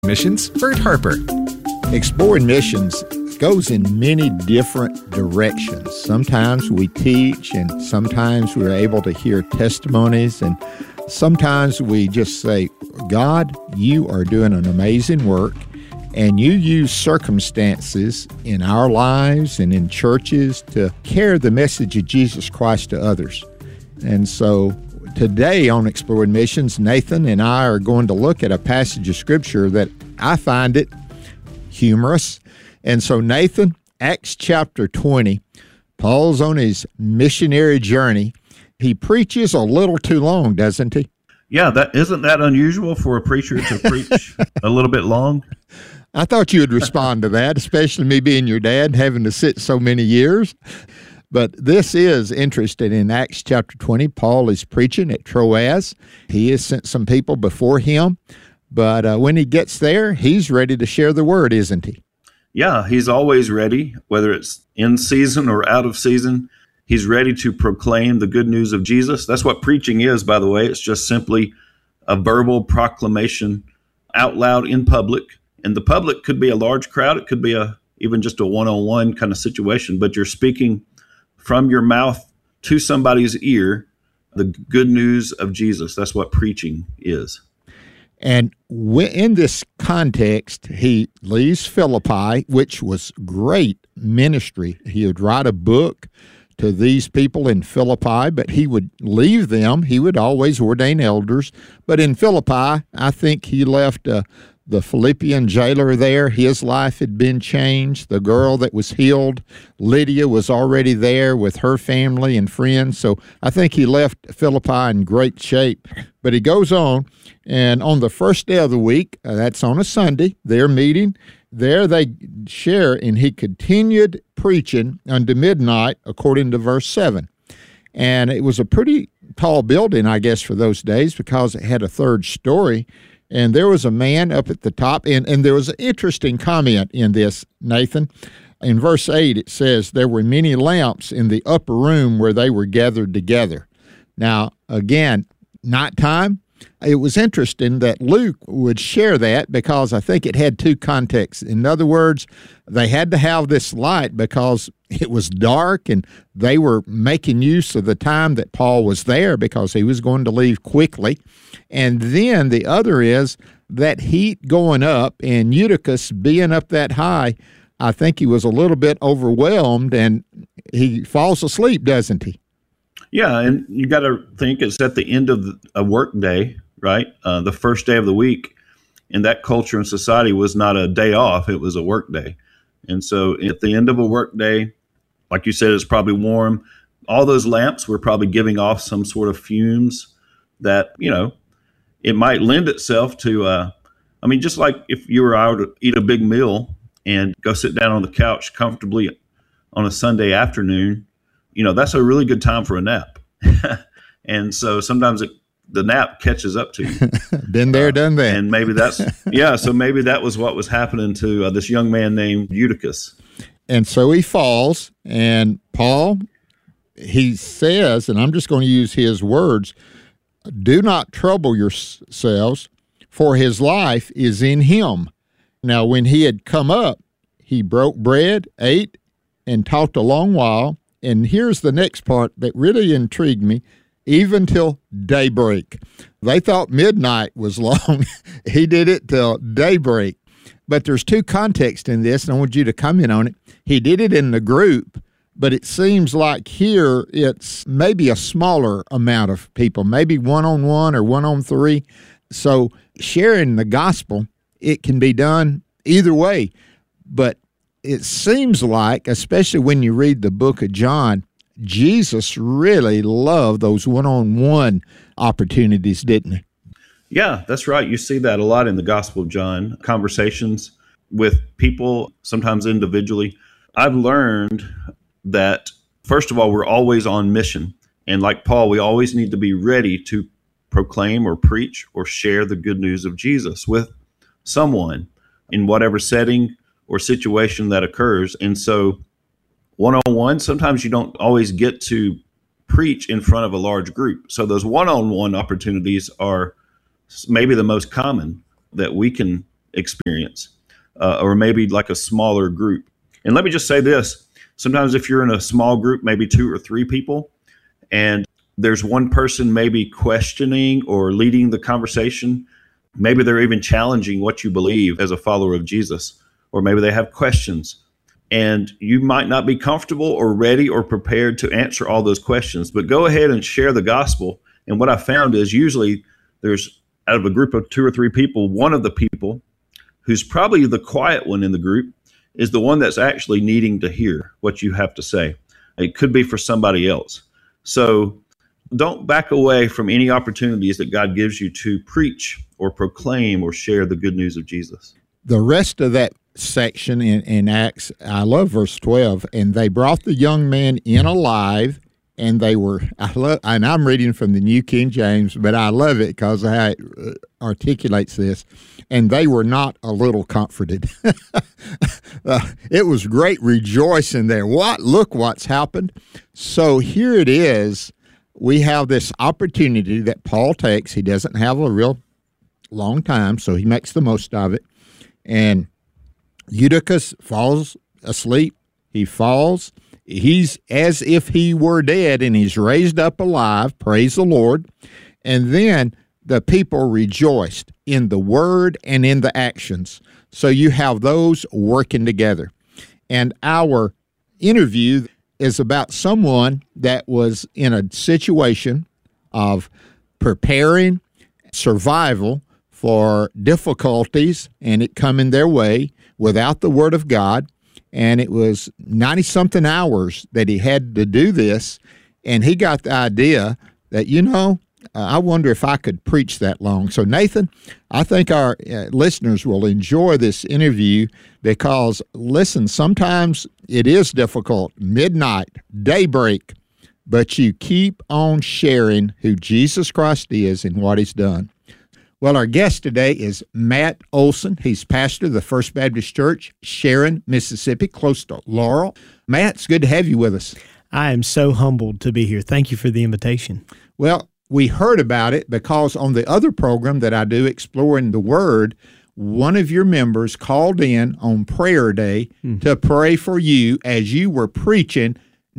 Missions, Bert Harper. Exploring Missions goes in many different directions. Sometimes we teach, and sometimes we're able to hear testimonies, and sometimes we just say, God, you are doing an amazing work, and you use circumstances in our lives and in churches to carry the message of Jesus Christ to others. And so today on Exploring Missions, Nathan and I are going to look at a passage of Scripture that I find it humorous. And so, Nathan, Acts chapter 20, Paul's on his missionary journey. He preaches a little too long, doesn't he? Yeah, isn't that unusual for a preacher to preach a little bit long? I thought you would respond to that, especially me being your dad, having to sit so many years. But this is interesting. In Acts chapter 20, Paul is preaching at Troas. He has sent some people before him. But when he gets there, he's ready to share the word, isn't he? Yeah, he's always ready, whether it's in season or out of season. He's ready to proclaim the good news of Jesus. That's what preaching is, by the way. It's just simply a verbal proclamation out loud in public. And the public could be a large crowd. It could be even just a one-on-one kind of situation. But you're speaking from your mouth to somebody's ear the good news of Jesus. That's what preaching is. And in this context, he leaves Philippi, which was great ministry. He would write a book to these people in Philippi, but he would leave them. He would always ordain elders. But in Philippi, I think he left the Philippian jailer there. His life had been changed. The girl that was healed, Lydia, was already there with her family and friends. So I think he left Philippi in great shape. But he goes on, and on the first day of the week, that's on a Sunday, they're meeting. There they share, and he continued preaching unto midnight, according to verse 7. And it was a pretty tall building, I guess, for those days, because it had a third story. And there was a man up at the top, and there was an interesting comment in this, Nathan. In verse 8, it says, there were many lamps in the upper room where they were gathered together. Now, again, nighttime. It was interesting that Luke would share that because I think it had two contexts. In other words, they had to have this light because it was dark and they were making use of the time that Paul was there because he was going to leave quickly. And then the other is that heat going up and Eutychus being up that high, I think he was a little bit overwhelmed and he falls asleep, doesn't he? Yeah, and you got to think it's at the end of a work day, right? The first day of the week in that culture and society was not a day off, it was a work day. And so at the end of a work day, like you said, it's probably warm. All those lamps were probably giving off some sort of fumes that, it might lend itself to, just like if you were out to eat a big meal and go sit down on the couch comfortably on a Sunday afternoon, that's a really good time for a nap. And so sometimes the nap catches up to you. Been there, done that. And maybe so maybe that was what was happening to this young man named Eutychus. And so he falls, and Paul, he says, and I'm just going to use his words, do not trouble yourselves, for his life is in him. Now, when he had come up, he broke bread, ate, and talked a long while. And here's the next part that really intrigued me, even till daybreak. They thought midnight was long. He did it till daybreak. But there's two contexts in this, and I want you to comment on it. He did it in the group, but it seems like here it's maybe a smaller amount of people, maybe one-on-one or one-on-three. So sharing the gospel, it can be done either way. But it seems like, especially when you read the book of John, Jesus really loved those one-on-one opportunities, didn't he? Yeah, that's right. You see that a lot in the Gospel of John, conversations with people, sometimes individually. I've learned that, first of all, we're always on mission. And like Paul, we always need to be ready to proclaim or preach or share the good news of Jesus with someone in whatever setting or situation that occurs. And so one-on-one, sometimes you don't always get to preach in front of a large group. So those one-on-one opportunities are maybe the most common that we can experience, or maybe like a smaller group. And let me just say this. Sometimes if you're in a small group, maybe 2 or 3 people, and there's one person maybe questioning or leading the conversation, maybe they're even challenging what you believe as a follower of Jesus, or maybe they have questions, and you might not be comfortable or ready or prepared to answer all those questions, but go ahead and share the gospel. And what I found is usually there's, out of a group of 2 or 3 people, one of the people who's probably the quiet one in the group is the one that's actually needing to hear what you have to say. It could be for somebody else. So don't back away from any opportunities that God gives you to preach or proclaim or share the good news of Jesus. The rest of that section in Acts, I love verse 12, and they brought the young man in alive, and they were, and I'm reading from the New King James, but I love it because how it articulates this, and they were not a little comforted. It was great rejoicing there. Look what's happened. So here it is. We have this opportunity that Paul takes. He doesn't have a real long time, so he makes the most of it. And Eutychus falls asleep. He falls. He's as if he were dead, and he's raised up alive. Praise the Lord. And then the people rejoiced in the word and in the actions. So you have those working together. And our interview is about someone that was in a situation of preparing survival for difficulties and it coming their way without the Word of God. And it was 90-something hours that he had to do this. And he got the idea that, I wonder if I could preach that long. So, Nathan, I think our listeners will enjoy this interview because, listen, sometimes it is difficult, midnight, daybreak, but you keep on sharing who Jesus Christ is and what he's done. Well, our guest today is Matt Olson. He's pastor of the First Baptist Church, Sharon, Mississippi, close to Laurel. Matt, it's good to have you with us. I am so humbled to be here. Thank you for the invitation. Well, we heard about it because on the other program that I do, Exploring the Word, one of your members called in on prayer day to pray for you as you were preaching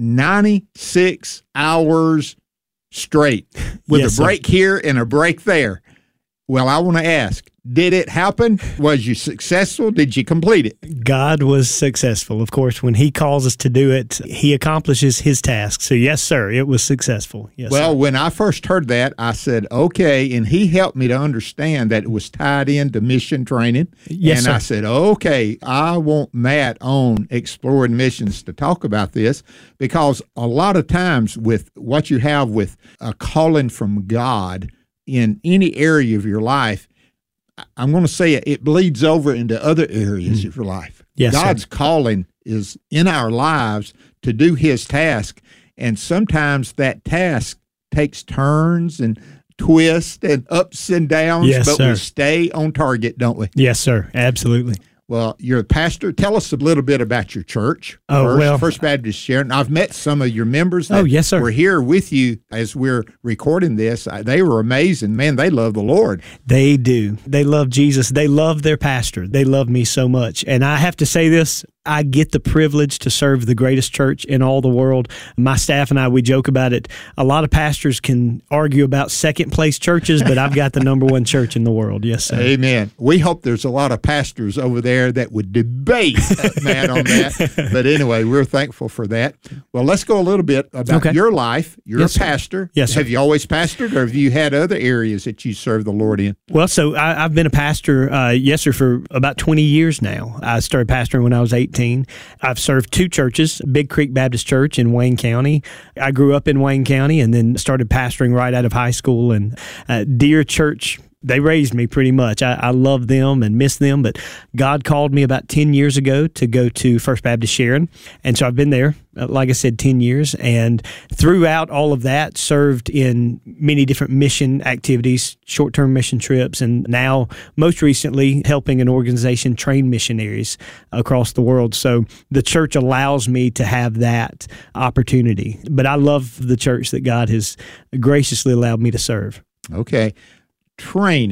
96 hours straight with Yes, a break here and a break there. Well, I want to ask, did it happen? Was you successful? Did you complete it? God was successful. Of course, when he calls us to do it, he accomplishes his task. So, yes, sir, it was successful. Yes, well, sir. When I first heard that, I said, okay, and he helped me to understand that it was tied into mission training. Yes, and sir. I said, okay, I want Matt on Exploring Missions to talk about this because a lot of times with what you have with a calling from God in any area of your life, I'm going to say it bleeds over into other areas of your life. Yes, God's sir. calling is in our lives to do his task, and sometimes that task takes turns and twists and ups and downs, Yes, but sir. we stay on target, don't we? Yes, sir. Absolutely. Well, you're a pastor. Tell us a little bit about your church. First Baptist Sharon. I've met some of your members that yes, sir. were here with you as we're recording this. They were amazing. Man, they love the Lord. They do. They love Jesus. They love their pastor. They love me so much. And I have to say this, I get the privilege to serve the greatest church in all the world. My staff and I, we joke about it. A lot of pastors can argue about second-place churches, but I've got the number one church in the world. Yes, sir. Amen. We hope there's a lot of pastors over there that would debate Matt on that. But anyway, we're thankful for that. Well, let's go a little bit about your life. You're Yes, a sir. pastor. Yes, sir. Have you always pastored, or have you had other areas that you serve the Lord in? Well, so I've been a pastor, yes, sir, for about 20 years now. I started pastoring when I was 18. I've served 2 churches, Big Creek Baptist Church in Wayne County. I grew up in Wayne County and then started pastoring right out of high school. And Deer Church, they raised me pretty much. I love them and miss them, but God called me about 10 years ago to go to First Baptist Sharon. And so I've been there, like I said, 10 years. And throughout all of that, served in many different mission activities, short-term mission trips, and now, most recently, helping an organization train missionaries across the world. So the church allows me to have that opportunity. But I love the church that God has graciously allowed me to serve. Okay. Training.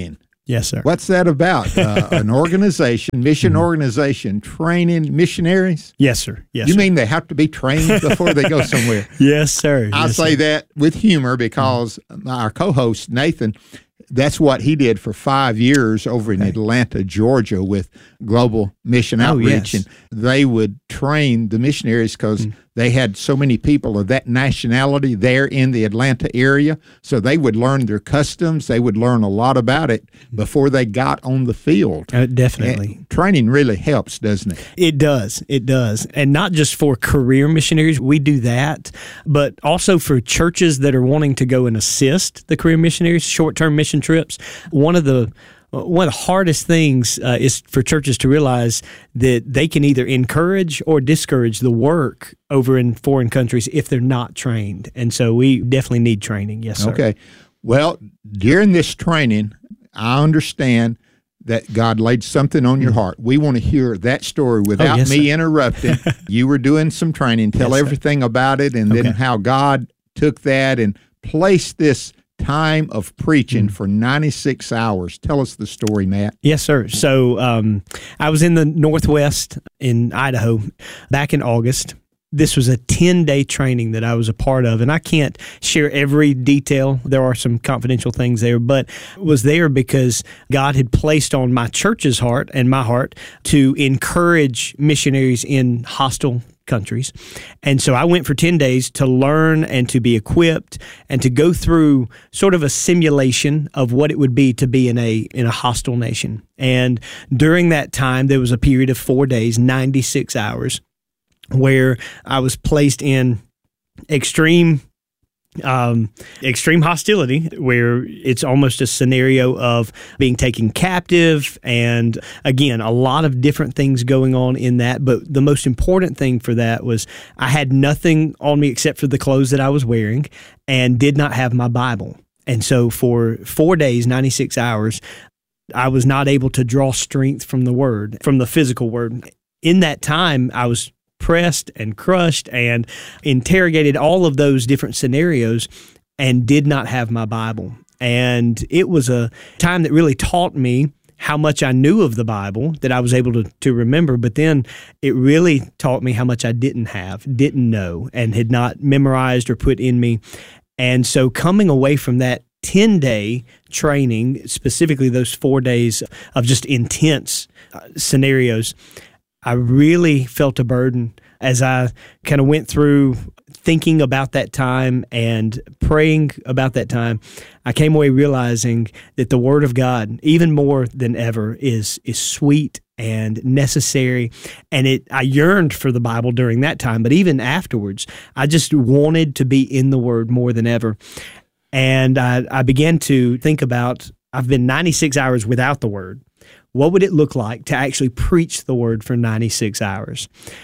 Yes, sir. What's that about? An organization, mission organization, training missionaries? Yes, sir. Yes, You sir. mean they have to be trained before they go somewhere? Yes, sir. I Yes, say sir. that with humor because our co-host, Nathan, that's what he did for 5 years over in Atlanta, Georgia with Global Mission Outreach. yes. And they would train the missionaries because they had so many people of that nationality there in the Atlanta area. So they would learn their customs. They would learn a lot about it before they got on the field. Definitely. And training really helps, doesn't it? It does. It does. And not just for career missionaries, we do that, but also for churches that are wanting to go and assist the career missionaries, short-term mission trips. One of the hardest things is for churches to realize that they can either encourage or discourage the work over in foreign countries if they're not trained. And so we definitely need training. Yes, sir. Okay. Well, during this training, I understand that God laid something on your heart. We want to hear that story without yes, me sir. interrupting. You were doing some training. Tell Yes, sir. everything about it, and then how God took that and placed this time of preaching for 96 hours. Tell us the story, Matt. Yes, sir. So I was in the Northwest in Idaho back in August. This was a 10-day training that I was a part of, and I can't share every detail. There are some confidential things there, but was there because God had placed on my church's heart and my heart to encourage missionaries in hostile countries. And so I went for 10 days to learn and to be equipped and to go through sort of a simulation of what it would be to be in a hostile nation. And during that time, there was a period of 4 days, 96 hours, where I was placed in extreme hostility, where it's almost a scenario of being taken captive, and again, a lot of different things going on in that. But the most important thing for that was I had nothing on me except for the clothes that I was wearing, and did not have my Bible. And so for 4 days, 96 hours, I was not able to draw strength from the Word, from the physical Word. In that time, I was pressed and crushed and interrogated all of those different scenarios and did not have my Bible. And it was a time that really taught me how much I knew of the Bible that I was able to remember, but then it really taught me how much I didn't know, and had not memorized or put in me. And so coming away from that 10-day training, specifically those 4 days of just intense scenarios, I really felt a burden as I kind of went through thinking about that time and praying about that time. I came away realizing that the Word of God, even more than ever, is sweet and necessary. And I yearned for the Bible during that time, but even afterwards, I just wanted to be in the Word more than ever. And I began to think about, I've been 96 hours without the Word. What would it look like to actually preach the Word for 96 hours?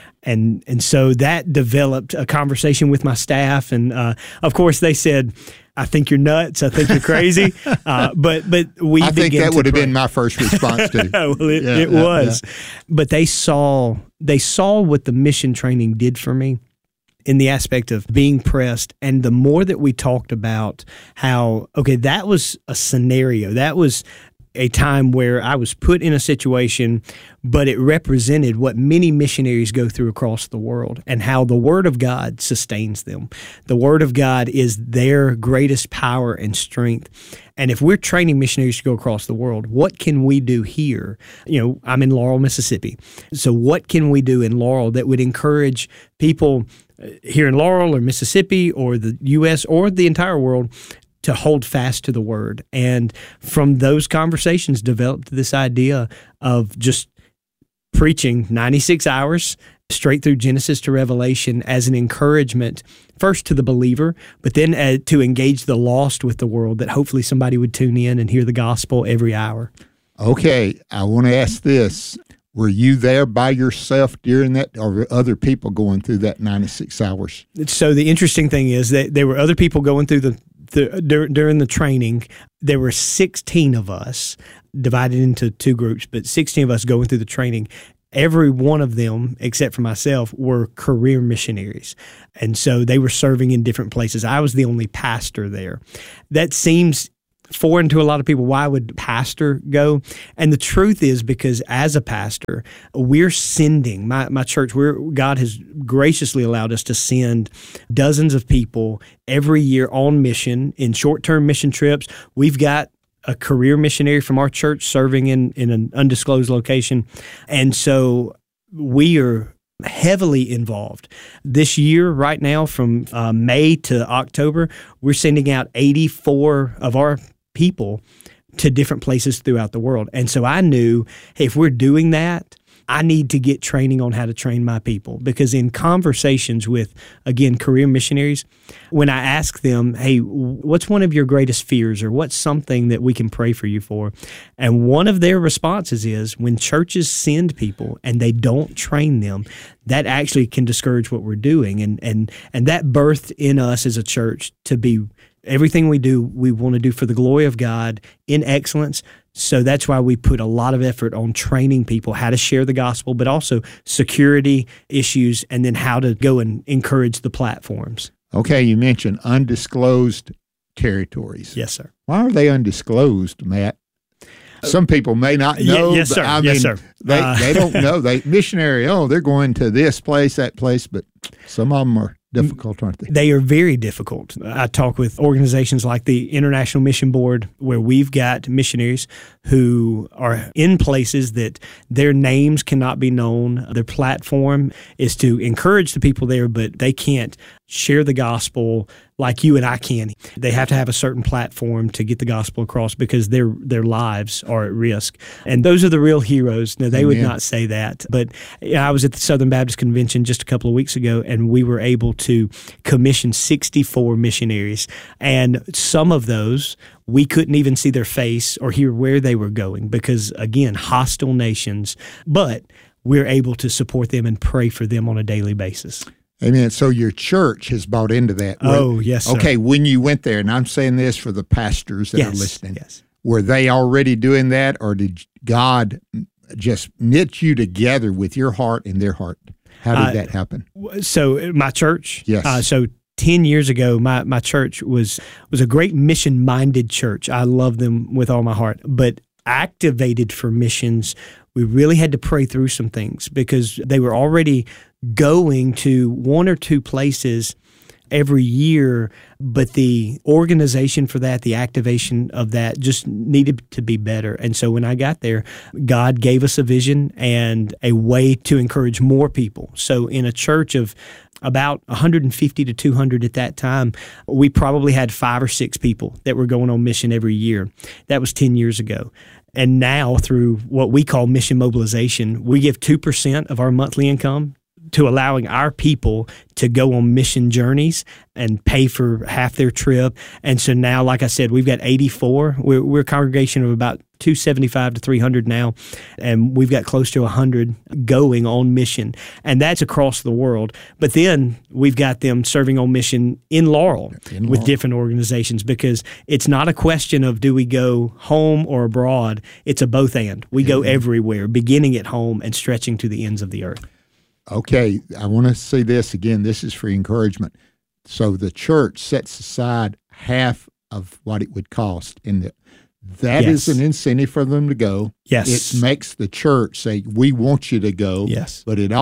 And so that developed a conversation with my staff. And of course, they said, I think you're nuts. I think you're crazy. But we I think that would have pray. been my first response too. Well, it was. Yeah. But they saw what the mission training did for me in the aspect of being pressed. And the more that we talked about how, okay, that was a scenario. That was a time where I was put in a situation, but it represented what many missionaries go through across the world, and how the Word of God sustains them. The Word of God is their greatest power and strength. And if we're training missionaries to go across the world, what can we do here? You know, I'm in Laurel, Mississippi. So what can we do in Laurel that would encourage people here in Laurel or Mississippi or the U.S. or the entire world to hold fast to the Word? And from those conversations developed this idea of just preaching 96 hours straight through Genesis to Revelation as an encouragement, first to the believer, but then to engage the lost with the world, that hopefully somebody would tune in and hear the gospel every hour. Okay, I want to ask this. Were you there by yourself during that, or were other people going through that 96 hours? So the interesting thing is that there were other people going through during the training. There were 16 of us divided into two groups, but 16 of us going through the training. Every one of them, except for myself, were career missionaries. And so they were serving in different places. I was the only pastor there. That seems foreign to a lot of people. Why would pastor go? And the truth is because as a pastor, we're sending, my church, God has graciously allowed us to send dozens of people every year on mission in short-term mission trips. We've got a career missionary from our church serving in an undisclosed location. And so we are heavily involved. This year, right now, from May to October, we're sending out 84 of our people to different places throughout the world. And so I knew, hey, if we're doing that, I need to get training on how to train my people. Because in conversations with, again, career missionaries, when I ask them, hey, what's one of your greatest fears, or what's something that we can pray for you for? And one of their responses is when churches send people and they don't train them, that actually can discourage what we're doing. And that birthed in us as a church to be everything we do, we want to do for the glory of God in excellence. So that's why we put a lot of effort on training people how to share the gospel, but also security issues, and then how to go and encourage the platforms. Okay, you mentioned undisclosed territories. Yes, sir. Why are they undisclosed, Matt? Some people may not know. Yes, sir. Yes, sir. They don't know. Missionary, they're going to this place, that place, but some of them are difficult, aren't they? They are very difficult. I talk with organizations like the International Mission Board, where we've got missionaries who are in places that their names cannot be known. Their platform is to encourage the people there, but they can't share the gospel like you and I can. They have to have a certain platform to get the gospel across because their lives are at risk. And those are the real heroes. Now, they Amen. would not say that. But I was at the Southern Baptist Convention just a couple of weeks ago, and we were able to commission 64 missionaries. And some of those, we couldn't even see their face or hear where they were going because, again, hostile nations. But we're able to support them and pray for them on a daily basis. Amen. So your church has bought into that. Oh, yes, sir. Okay, when you went there, and I'm saying this for the pastors that are listening, yes. Were they already doing that, or did God just knit you together with your heart and their heart? How did that happen? So my church? Yes. So 10 years ago, my church was a great mission-minded church. I love them with all my heart. But activated for missions, we really had to pray through some things because they were already going to one or two places every year, but the organization for that, the activation of that just needed to be better. And so when I got there, God gave us a vision and a way to encourage more people. So in a church of about 150 to 200 at that time, we probably had 5 or 6 people that were going on mission every year. That was 10 years ago. And now through what we call mission mobilization, we give 2% of our monthly income to allowing our people to go on mission journeys and pay for half their trip. And so now, like I said, we've got 84. We're a congregation of about 275 to 300 now, and we've got close to 100 going on mission. And that's across the world. But then we've got them serving on mission in Laurel with different organizations, because it's not a question of do we go home or abroad. It's a both and. We go everywhere, beginning at home and stretching to the ends of the earth. Okay, I want to say this again. This is for encouragement. So the church sets aside half of what it would cost, and that is an incentive for them to go. Yes. It makes the church say, we want you to go. Yes. But it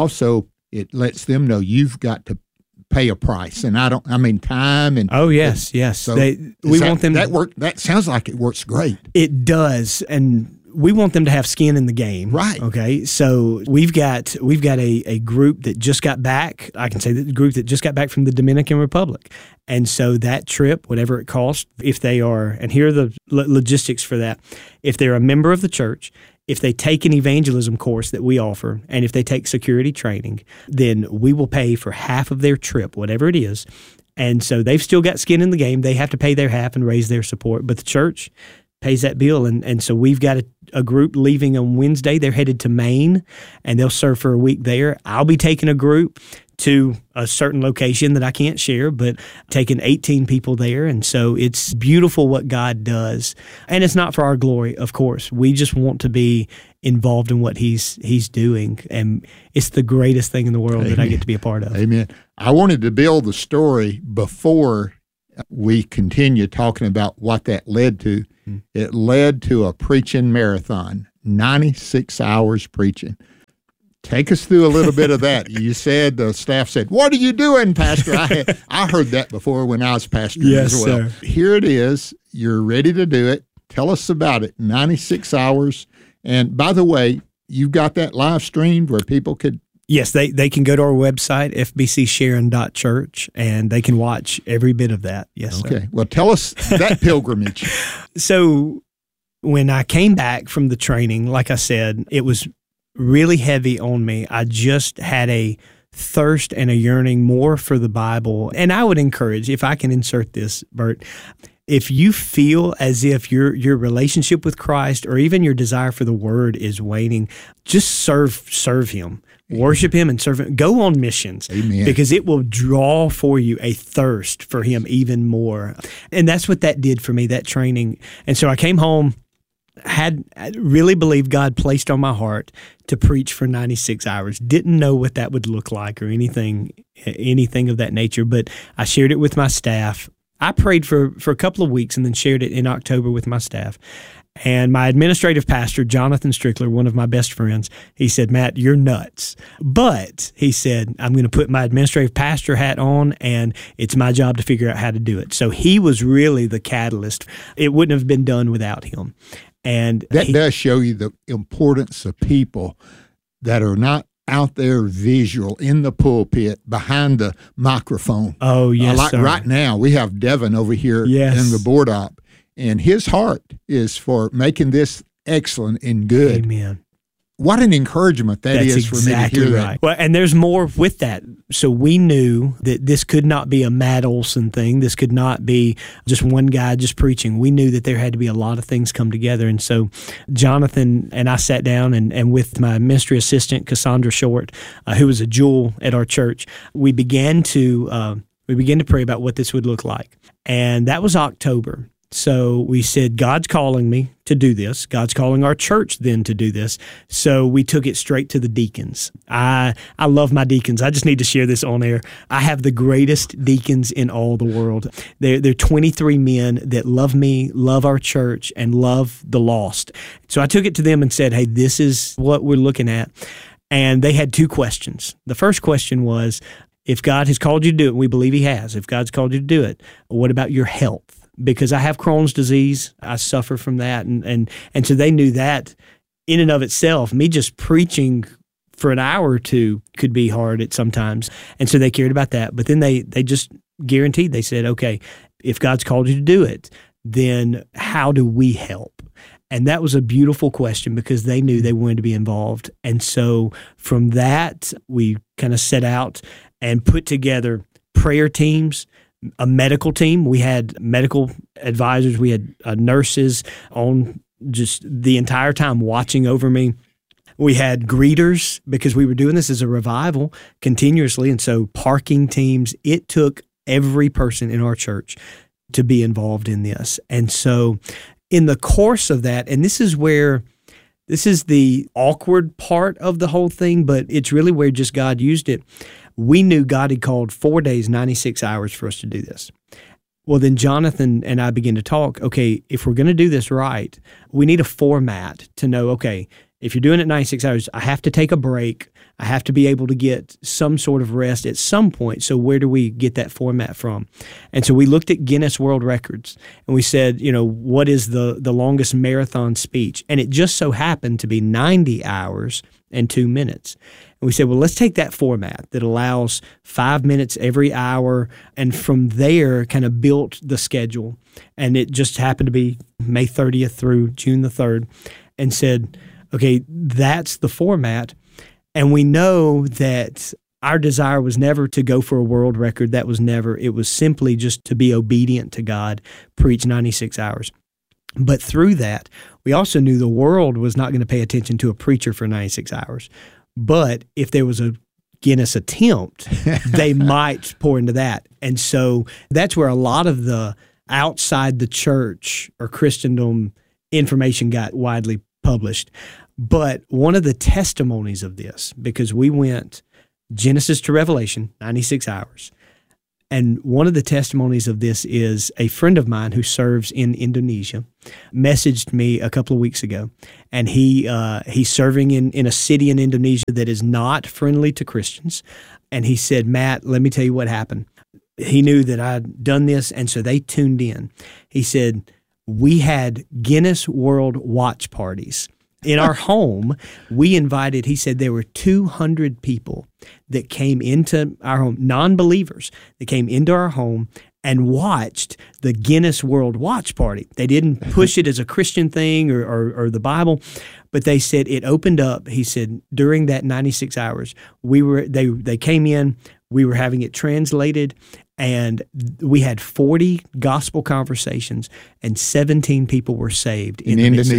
lets them know you've got to pay a price. And time and... Oh, yes, yes. So we want them... That sounds like it works great. It does, and we want them to have skin in the game. Right. Okay. So we've got a group that just got back. I can say the group that just got back from the Dominican Republic. And so that trip, whatever it costs, if they are, and here are the logistics for that, if they're a member of the church, if they take an evangelism course that we offer, and if they take security training, then we will pay for half of their trip, whatever it is. And so they've still got skin in the game. They have to pay their half and raise their support. But the church pays that bill. And so we've got a group leaving on Wednesday. They're headed to Maine, and they'll serve for a week there. I'll be taking a group to a certain location that I can't share, but taking 18 people there. And so it's beautiful what God does. And it's not for our glory, of course. We just want to be involved in what He's doing. And it's the greatest thing in the world that I get to be a part of. Amen. I wanted to build the story before we continue talking about what that led to. It led to a preaching marathon, 96 hours preaching. Take us through a little bit of that. You said, the staff said, "What are you doing, Pastor?" I heard that before when I was pastoring as well. Sir. Here it is. You're ready to do it. Tell us about it. 96 hours. And by the way, you've got that live streamed where people could. Yes, they can go to our website, fbcsharon.church, and they can watch every bit of that. Yes, sir. Okay. Well, tell us that pilgrimage. So when I came back from the training, like I said, it was really heavy on me. I just had a thirst and a yearning more for the Bible. And I would encourage, if I can insert this, Bert, if you feel as if your relationship with Christ or even your desire for the Word is waning, just serve Him. Worship Him and serve Him. Go on missions. Amen. Because it will draw for you a thirst for Him even more. And that's what that did for me, that training. And so I came home, had really believed God placed on my heart to preach for 96 hours. Didn't know what that would look like or anything of that nature, but I shared it with my staff. I prayed for a couple of weeks and then shared it in October with my staff. And my administrative pastor, Jonathan Strickler, one of my best friends, he said, "Matt, you're nuts." But he said, "I'm going to put my administrative pastor hat on, and it's my job to figure out how to do it." So he was really the catalyst. It wouldn't have been done without him. And that does show you the importance of people that are not out there visual in the pulpit behind the microphone. Oh, yes, like sir. Right now, we have Devin over here Yes. in the board op, and his heart is for making this excellent and good. Amen. What an encouragement that That's is for exactly me to hear right. that. Well, and there's more with that. So we knew that this could not be a Matt Olson thing. This could not be just one guy just preaching. We knew that there had to be a lot of things come together. And so Jonathan and I sat down and with my ministry assistant, Cassandra Short, who was a jewel at our church, we began to pray about what this would look like. And that was October. So we said, God's calling me to do this. God's calling our church then to do this. So we took it straight to the deacons. I love my deacons. I just need to share this on air. I have the greatest deacons in all the world. They're 23 men that love me, love our church, and love the lost. So I took it to them and said, "Hey, this is what we're looking at." And they had two questions. The first question was, if God has called you to do it, and we believe He has, if God's called you to do it, what about your health? Because I have Crohn's disease, I suffer from that, and so they knew that in and of itself, me just preaching for an hour or two could be hard at sometimes, and so they cared about that. But then they just guaranteed, they said, okay, if God's called you to do it, then how do we help? And that was a beautiful question because they knew they wanted to be involved. And so from that, we kind of set out and put together prayer teams, a medical team. We had medical advisors. We had nurses on just the entire time watching over me. We had greeters because we were doing this as a revival continuously. And so parking teams, it took every person in our church to be involved in this. And so in the course of that, and this is the awkward part of the whole thing, but it's really where just God used it. We knew God had called 4 days, 96 hours for us to do this. Well, then Jonathan and I began to talk, okay, if we're going to do this right, we need a format to know, okay, if you're doing it 96 hours, I have to take a break. I have to be able to get some sort of rest at some point. So where do we get that format from? And so we looked at Guinness World Records and we said, what is the longest marathon speech? And it just so happened to be 90 hours and 2 minutes. And we said, well, let's take that format that allows 5 minutes every hour. And from there, kind of built the schedule. And it just happened to be May 30th through June the 3rd and said, okay, that's the format. And we know that our desire was never to go for a world record. That was never. It was simply just to be obedient to God, preach 96 hours. But through that, we also knew the world was not going to pay attention to a preacher for 96 hours. But if there was a Guinness attempt, they might pour into that. And so that's where a lot of the outside the church or Christendom information got widely published. But one of the testimonies of this, because we went Genesis to Revelation, 96 hours, And one of the testimonies of this is a friend of mine who serves in Indonesia messaged me a couple of weeks ago, and he's serving in a city in Indonesia that is not friendly to Christians. And he said, Matt, let me tell you what happened. He knew that I'd done this, and so they tuned in. He said, we had Guinness World watch parties. In our home, we invited, he said there were 200 people that came into our home, non-believers, that came into our home and watched the Guinness World Watch Party. They didn't push it as a Christian thing or the Bible, but they said it opened up. He said during that 96 hours, they came in, we were having it translated, and we had 40 gospel conversations, and 17 people were saved in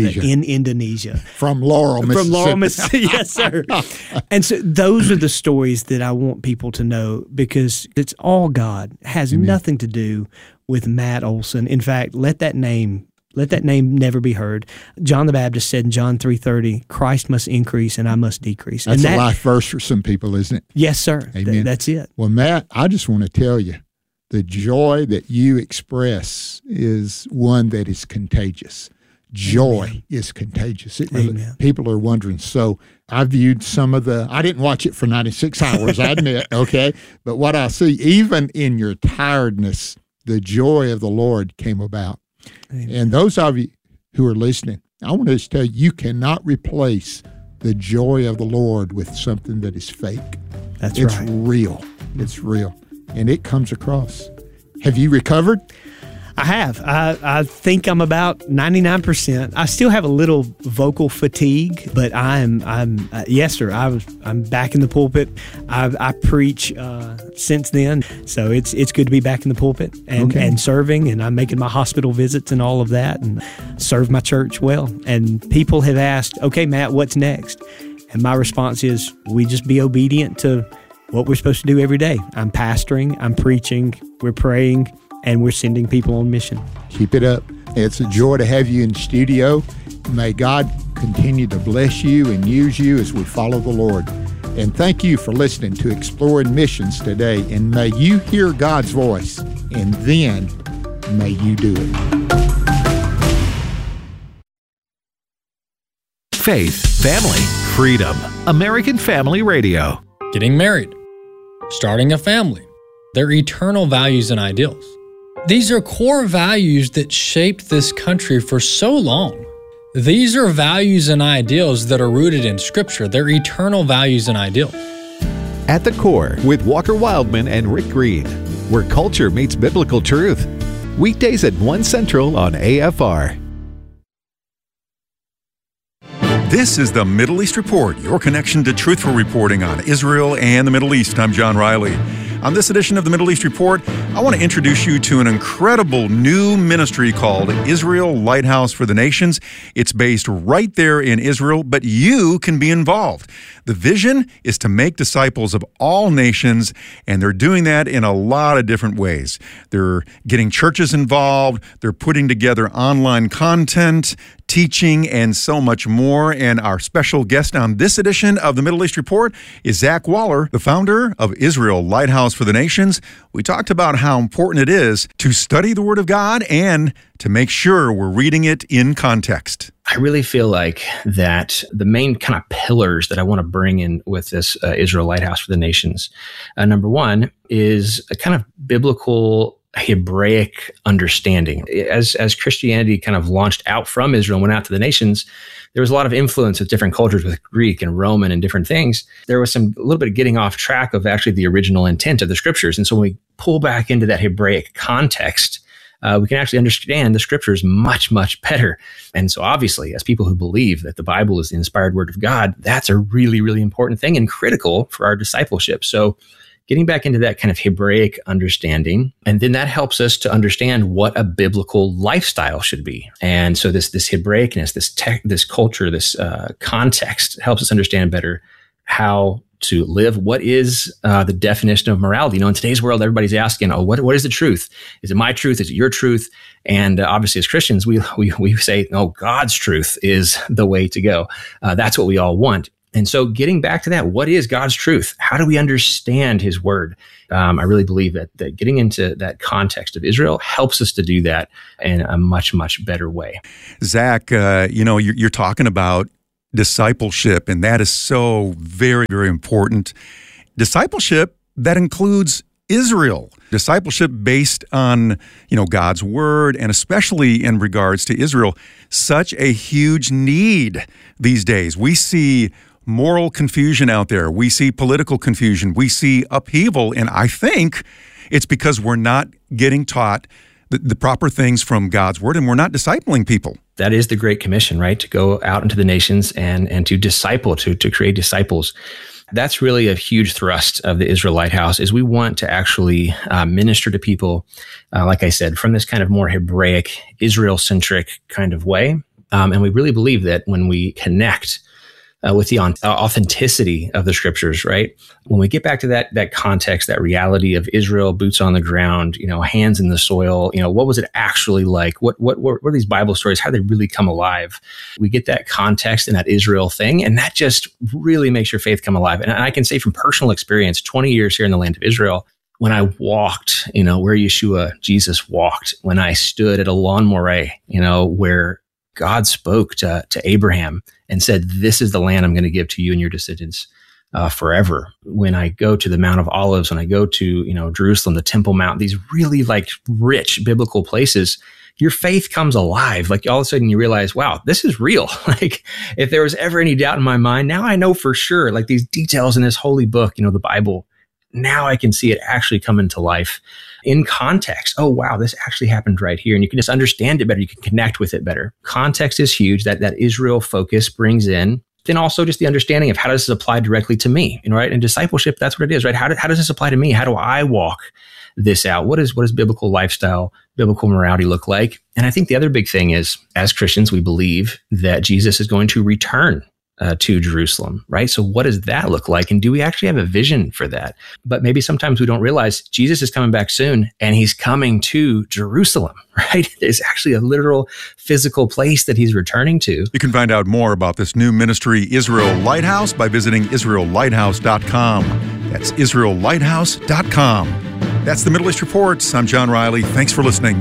Indonesia. From Laurel, Mississippi. From Laurel, Mississippi, yes, sir. And so those are the stories that I want people to know, because it's all God. It has nothing to do with Matt Olson. In fact, let that name never be heard. John the Baptist said in John 3:30, Christ must increase and I must decrease. That's a life verse for some people, isn't it? Yes, sir. Amen. That's it. Well, Matt, I just want to tell you, the joy that you express is one that is contagious. Joy is contagious. People are wondering. So I viewed I didn't watch it for 96 hours, I admit, okay? But what I see, even in your tiredness, the joy of the Lord came about. Amen. And those of you who are listening, I want to just tell you, you cannot replace the joy of the Lord with something that is fake. It's right. Real. It's real. And it comes across. Have you recovered? I have. I think I'm about 99%. I still have a little vocal fatigue, but I'm yes, sir. I'm back in the pulpit. I preach since then, so it's good to be back in the pulpit and serving. And I'm making my hospital visits and all of that, and serve my church well. And people have asked, "Okay, Matt, what's next?" And my response is, we just be obedient to what we're supposed to do every day. I'm pastoring. I'm preaching. We're praying. And we're sending people on mission. Keep it up. It's a joy to have you in the studio. May God continue to bless you and use you as we follow the Lord. And thank you for listening to Exploring Missions today. And may you hear God's voice, and then may you do it. Faith, family, freedom. American Family Radio. Getting married, starting a family, their eternal values and ideals. These are core values that shaped this country for so long. These are values and ideals that are rooted in Scripture. They're eternal values and ideals. At the Core with Walker Wildman and Rick Green, where culture meets biblical truth. Weekdays at 1 Central on AFR. This is the Middle East Report, your connection to truthful reporting on Israel and the Middle East. I'm John Riley. On this edition of the Middle East Report, I want to introduce you to an incredible new ministry called Israel Lighthouse for the Nations. It's based right there in Israel, but you can be involved. The vision is to make disciples of all nations, and they're doing that in a lot of different ways. They're getting churches involved, they're putting together online content, teaching, and so much more. And our special guest on this edition of the Middle East Report is Zach Waller, the founder of Israel Lighthouse for the Nations. We talked about how important it is to study the Word of God and to make sure we're reading it in context. I really feel like that the main kind of pillars that I want to bring in with this Israel Lighthouse for the Nations, number one, is a kind of biblical Hebraic understanding. As Christianity kind of launched out from Israel and went out to the nations, there was a lot of influence of different cultures with Greek and Roman and different things. There was a little bit of getting off track of actually the original intent of the Scriptures. And so when we pull back into that Hebraic context, we can actually understand the Scriptures much, much better. And so obviously, as people who believe that the Bible is the inspired Word of God, that's a really, really important thing and critical for our discipleship. So getting back into that kind of Hebraic understanding, and then that helps us to understand what a biblical lifestyle should be. And so this Hebraicness, this culture, this context helps us understand better how to live. What is the definition of morality? In today's world, everybody's asking, what is the truth? Is it my truth? Is it your truth? And obviously, as Christians, we say, no, God's truth is the way to go. That's what we all want. And so getting back to that, what is God's truth? How do we understand his word? I really believe that getting into that context of Israel helps us to do that in a much, much better way. Zach, you're talking about discipleship, and that is so very, very important. Discipleship, that includes Israel. Discipleship based on, God's word, and especially in regards to Israel, such a huge need these days. We see moral confusion out there. We see political confusion. We see upheaval. And I think it's because we're not getting taught the proper things from God's word, and we're not discipling people. That is the Great Commission, right? To go out into the nations and to disciple, to create disciples. That's really a huge thrust of the Israel Lighthouse, is we want to actually minister to people, like I said, from this kind of more Hebraic, Israel-centric kind of way. And we really believe that when we connect with the authenticity of the scriptures, right? When we get back to that context, that reality of Israel, boots on the ground, hands in the soil, what was it actually like? What were these Bible stories? How did they really come alive? We get that context and that Israel thing, and that just really makes your faith come alive. And I can say from personal experience, 20 years here in the land of Israel, when I walked, where Yeshua, Jesus walked, when I stood at a lawn moray, where God spoke to Abraham and said, "This is the land I'm going to give to you and your descendants forever." When I go to the Mount of Olives, when I go to Jerusalem, the Temple Mount, these really like rich biblical places, your faith comes alive. Like all of a sudden you realize, wow, this is real. Like if there was ever any doubt in my mind, now I know for sure. Like these details in this holy book, the Bible. Now I can see it actually come into life in context. Oh, wow, this actually happened right here. And you can just understand it better. You can connect with it better. Context is huge. That Israel focus brings in. Then also just the understanding of how does this apply directly to me, right? And discipleship, that's what it is, right? How does this apply to me? How do I walk this out? What does biblical lifestyle, biblical morality look like? And I think the other big thing is, as Christians, we believe that Jesus is going to return to Jerusalem, right? So what does that look like? And do we actually have a vision for that? But maybe sometimes we don't realize Jesus is coming back soon, and he's coming to Jerusalem, right? There's actually a literal physical place that he's returning to. You can find out more about this new ministry, Israel Lighthouse, by visiting IsraelLighthouse.com. That's IsraelLighthouse.com. That's the Middle East Report. I'm John Riley. Thanks for listening.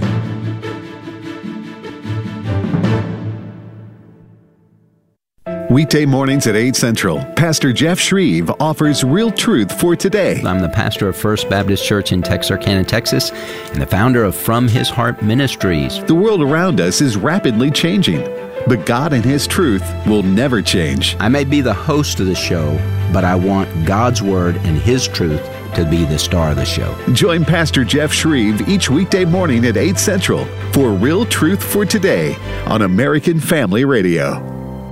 Weekday mornings at 8 Central, Pastor Jeff Shreve offers real truth for today. I'm the pastor of First Baptist Church in Texarkana, Texas, and the founder of From His Heart Ministries. The world around us is rapidly changing, but God and His truth will never change. I may be the host of the show, but I want God's Word and His truth to be the star of the show. Join Pastor Jeff Shreve each weekday morning at 8 Central for Real Truth for Today on American Family Radio.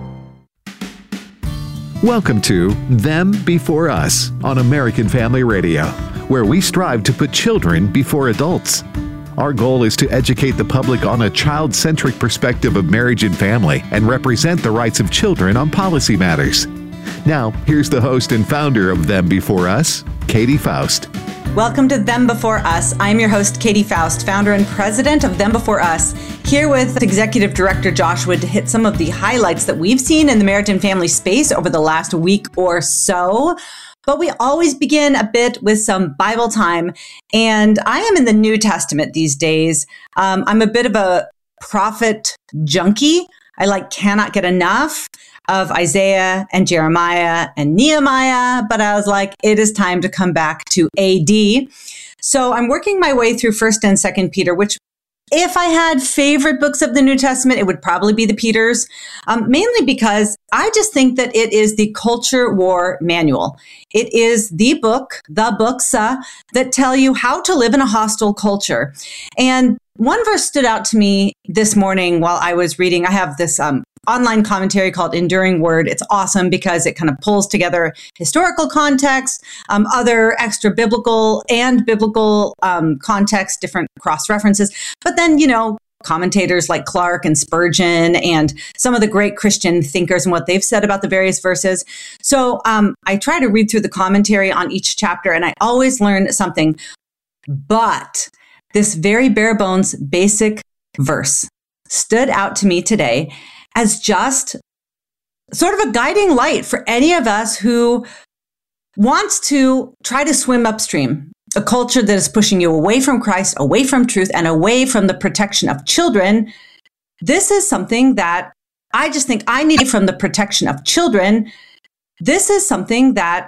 Welcome to Them Before Us on American Family Radio, where we strive to put children before adults. Our goal is to educate the public on a child-centric perspective of marriage and family and represent the rights of children on policy matters. Now, here's the host and founder of Them Before Us, Katie Faust. Welcome to Them Before Us. I'm your host, Katie Faust, founder and president of Them Before Us, here with Executive Director Josh Wood to hit some of the highlights that we've seen in the marriage and family space over the last week or so. But we always begin a bit with some Bible time, and I am in the New Testament these days. I'm a bit of a prophet junkie. I cannot get enough of Isaiah and Jeremiah and Nehemiah, but I was like, it is time to come back to AD. So I'm working my way through 1st and 2nd Peter, which if I had favorite books of the New Testament, it would probably be the Peters, mainly because I just think that it is the culture war manual. It is the books that tell you how to live in a hostile culture. And one verse stood out to me this morning while I was reading. I have this online commentary called Enduring Word. It's awesome because it kind of pulls together historical context, other extra biblical and biblical context, different cross references. But then, commentators like Clark and Spurgeon and some of the great Christian thinkers and what they've said about the various verses. So I try to read through the commentary on each chapter, and I always learn something. But this very bare bones basic verse stood out to me today as just sort of a guiding light for any of us who wants to try to swim upstream. A culture that is pushing you away from Christ, away from truth, and away from the protection of children. This is something that I just think I need from the protection of children. This is something that